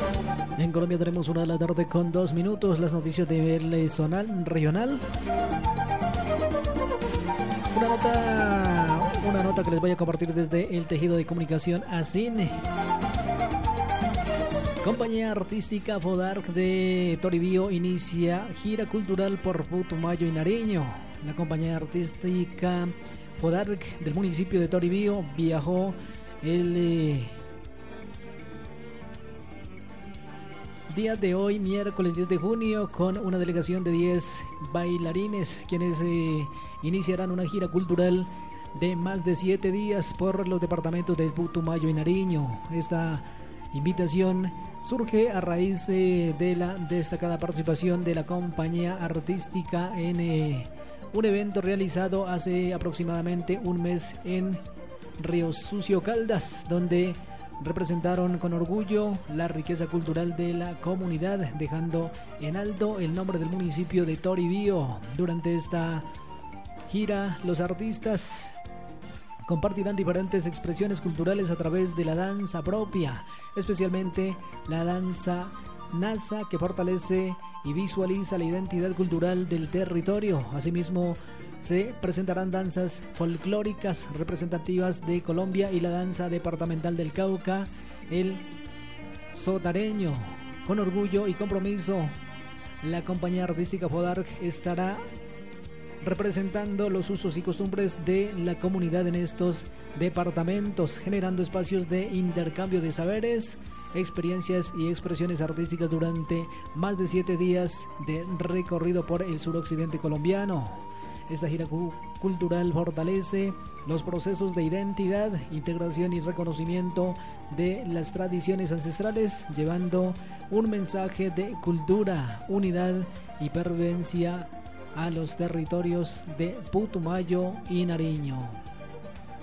En Colombia tenemos 1 de la tarde con 2 minutos. Las noticias de nivel zonal, regional. Una nota que les voy a compartir desde el tejido de comunicación ASIN. Compañía artística FODARC de Toribío inicia gira cultural por Putumayo y Nariño. La compañía artística FODARC del municipio de Toribío viajó el día de hoy, miércoles 10 de junio, con una delegación de 10 bailarines, quienes iniciarán una gira cultural de más de 7 días por los departamentos de Putumayo y Nariño. Esta invitación surge a raíz de la destacada participación de la compañía artística en un evento realizado hace aproximadamente un mes en Río Sucio, Caldas, donde representaron con orgullo la riqueza cultural de la comunidad, dejando en alto el nombre del municipio de Toribío. Durante esta gira, los artistas compartirán diferentes expresiones culturales a través de la danza propia, especialmente la danza Nasa, que fortalece y visualiza la identidad cultural del territorio. Asimismo, se presentarán danzas folclóricas representativas de Colombia y la danza departamental del Cauca, el sotareño. Con orgullo y compromiso, la compañía artística FODARC estará representando los usos y costumbres de la comunidad en estos departamentos, generando espacios de intercambio de saberes, experiencias y expresiones artísticas durante más de 7 días de recorrido por el suroccidente colombiano. Esta gira cultural fortalece los procesos de identidad, integración y reconocimiento de las tradiciones ancestrales, llevando un mensaje de cultura, unidad y pervivencia a los territorios de Putumayo y Nariño.